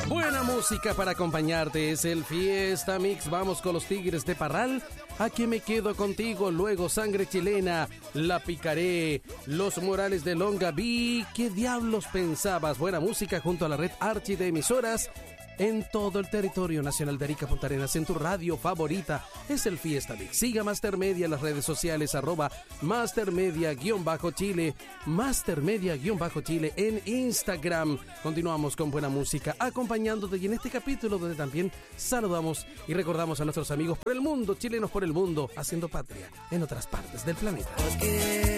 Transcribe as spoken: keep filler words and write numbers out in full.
Buena música para acompañarte, es el Fiesta Mix. Vamos con los Tigres de Parral. Aquí me quedo contigo, luego Sangre Chilena, La Picaré, Los Morales de Longaví. ¿Qué diablos pensabas? Buena música junto a la red Archi de emisoras en todo el territorio nacional de Arica, Punta Arenas, en tu radio favorita. Es el Fiesta Mix. Siga Master Media en las redes sociales, arroba Mastermedia-Chile, Mastermedia-Chile en Instagram. Continuamos con buena música, acompañándote y en este capítulo donde también saludamos y recordamos a nuestros amigos por el mundo, chilenos por el mundo, haciendo patria en otras partes del planeta.